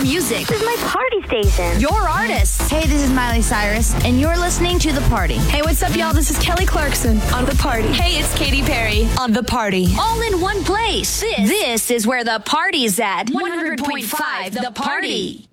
music. This is my party station. Your artists. Hey, this is Miley Cyrus, and you're listening to The Party. Hey, what's up, y'all? This is Kelly Clarkson on The Party. Hey, it's Katy Perry on The Party. All in one place. This is where the party's at. 100.5 The Party.